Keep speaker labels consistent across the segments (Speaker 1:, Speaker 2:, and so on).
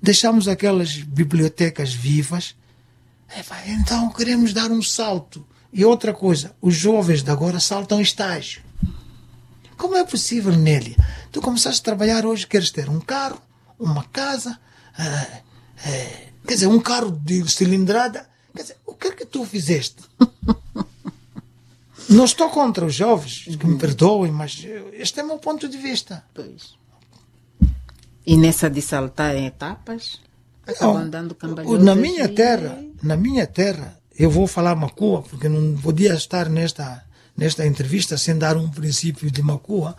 Speaker 1: deixamos aquelas bibliotecas vivas. Então queremos dar um salto. E outra coisa, os jovens de agora saltam estágio. Como é possível, Nélia? Tu começaste a trabalhar hoje, queres ter um carro, uma casa, quer dizer, um carro de cilindrada. Quer dizer, o que é que tu fizeste? Não estou contra os jovens, que me perdoem, mas este é o meu ponto de vista.
Speaker 2: Pois. E nessa de saltar em etapas, acabam andando cambalhotas.
Speaker 1: Na minha terra, eu vou falar Macua, porque não podia estar nesta entrevista sem dar um princípio de Macua.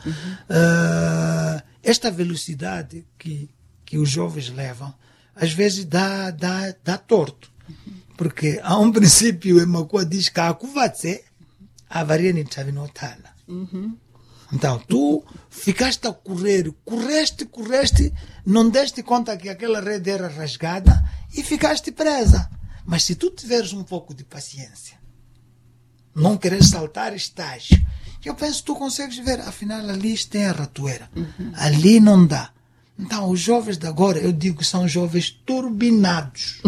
Speaker 1: Esta velocidade que os jovens levam, às vezes dá torto. Porque há um princípio em Macua que diz que a kuvatse, a varia nem sabe notá-la. Então, tu ficaste a correr, correste, não deste conta que aquela rede era rasgada e ficaste presa. Mas se tu tiveres um pouco de paciência, não queres saltar estágio, eu penso que tu consegues ver, afinal ali tem a ratoeira. Ali não dá. Então, os jovens de agora, eu digo que são jovens turbinados.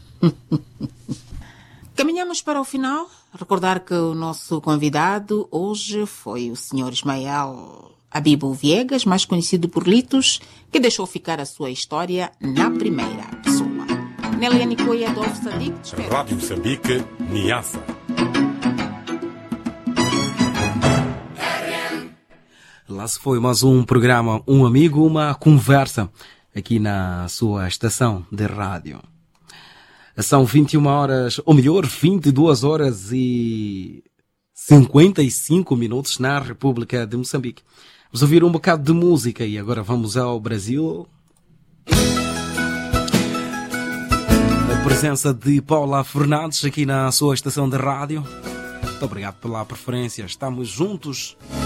Speaker 2: Caminhamos para o final. Recordar que o nosso convidado hoje foi o Sr. Ismael Abibo Viegas, mais conhecido por Litos, que deixou ficar a sua história na primeira pessoa. Nélia Nicoia Adolfo Sadiq, te espero.
Speaker 3: Rádio Moçambique, Niassa.
Speaker 4: Lá se foi mais um programa, um amigo, uma conversa, aqui na sua estação de rádio. São 21 horas, ou melhor, 22 horas e 55 minutos na República de Moçambique. Vamos ouvir um bocado de música e agora vamos ao Brasil. A presença de Paula Fernandes aqui na sua estação de rádio. Muito obrigado pela preferência. Estamos juntos.